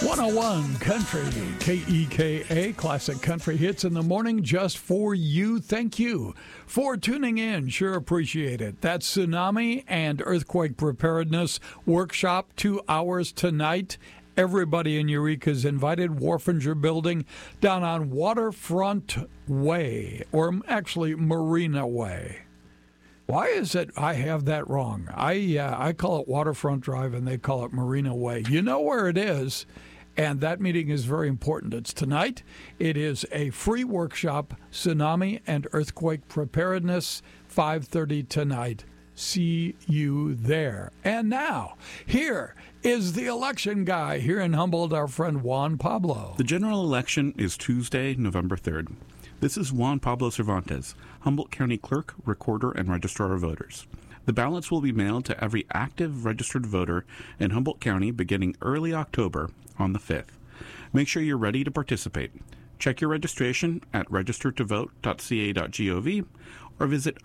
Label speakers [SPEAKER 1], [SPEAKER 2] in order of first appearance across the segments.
[SPEAKER 1] 101 Country, KEKA, classic country hits in the morning just for you. Thank you for tuning in. Sure appreciate it. That's Tsunami and Earthquake Preparedness Workshop, 2 hours tonight. Everybody in Eureka is invited. Wharfinger Building down on Waterfront Way, or actually Marina Way. Why is it I have that wrong? I call it Waterfront Drive and they call it Marina Way. You know where it is, and that meeting is very important. It's tonight. It is a free workshop, Tsunami and Earthquake Preparedness, 5:30 tonight. See you there. And now, here is the election guy here in Humboldt, our friend Juan Pablo.
[SPEAKER 2] The general election is Tuesday, November 3rd. This is Juan Pablo Cervantes, Humboldt County Clerk, Recorder, and Registrar of Voters. The ballots will be mailed to every active registered voter in Humboldt County beginning early October on the 5th. Make sure you're ready to participate. Check your registration at registertovote.ca.gov or visit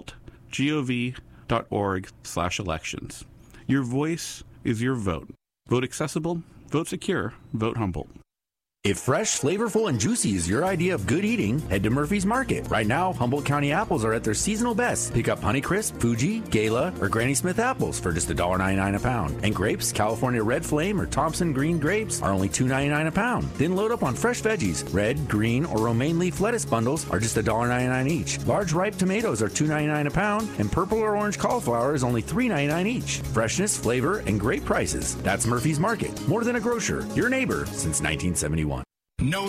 [SPEAKER 2] humboldtgov.org/elections. Your voice is your vote. Vote accessible, vote secure, vote Humboldt.
[SPEAKER 3] If fresh, flavorful, and juicy is your idea of good eating, head to Murphy's Market. Right now, Humboldt County apples are at their seasonal best. Pick up Honeycrisp, Fuji, Gala, or Granny Smith apples for just $1.99 a pound. And grapes, California Red Flame or Thompson Green grapes are only $2.99 a pound. Then load up on fresh veggies. Red, green, or romaine leaf lettuce bundles are just $1.99 each. Large ripe tomatoes are $2.99 a pound, and purple or orange cauliflower is only $3.99 each. Freshness, flavor, and great prices. That's Murphy's Market. More than a grocer, your neighbor since 1971.
[SPEAKER 4] No